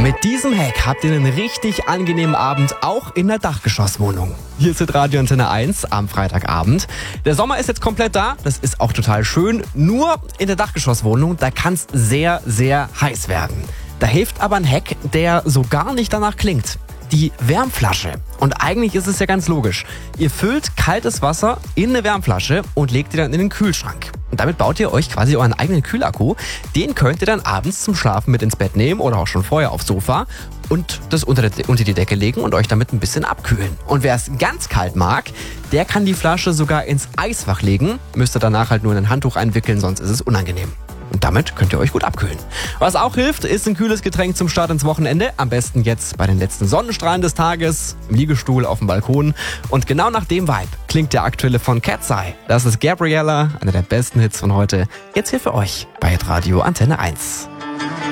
Mit diesem Hack habt ihr einen richtig angenehmen Abend, auch in der Dachgeschosswohnung. Hier ist Radio Antenne 1 am Freitagabend. Der Sommer ist jetzt komplett da, das ist auch total schön. Nur in der Dachgeschosswohnung, da kann es sehr, sehr heiß werden. Da hilft aber ein Hack, der so gar nicht danach klingt. Die Wärmflasche. Und eigentlich ist es ja ganz logisch. Ihr füllt kaltes Wasser in eine Wärmflasche und legt die dann in den Kühlschrank. Und damit baut ihr euch quasi euren eigenen Kühlakku. Den könnt ihr dann abends zum Schlafen mit ins Bett nehmen oder auch schon vorher aufs Sofa und das unter die Decke legen und euch damit ein bisschen abkühlen. Und wer es ganz kalt mag, der kann die Flasche sogar ins Eisfach legen. Müsst ihr danach halt nur in ein Handtuch einwickeln, sonst ist es unangenehm. Und damit könnt ihr euch gut abkühlen. Was auch hilft, ist ein kühles Getränk zum Start ins Wochenende. Am besten jetzt bei den letzten Sonnenstrahlen des Tages, im Liegestuhl, auf dem Balkon. Und genau nach dem Vibe klingt der aktuelle von Cat's Eye. Das ist Gabriella, einer der besten Hits von heute. Jetzt hier für euch bei Radio Antenne 1.